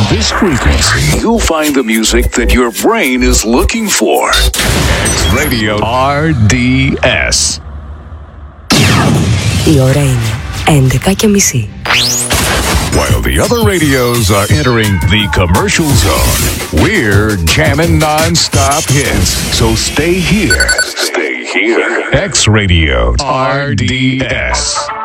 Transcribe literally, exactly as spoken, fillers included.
this frequency, you'll find the music that your brain is looking for. X-Radio αρ ντι ες. Η ώρα είναι έντεκα και μισή. While the other radios are entering the commercial zone, we're jamming non-stop hits. So stay here. Stay here. X-Radio αρ ντι ες.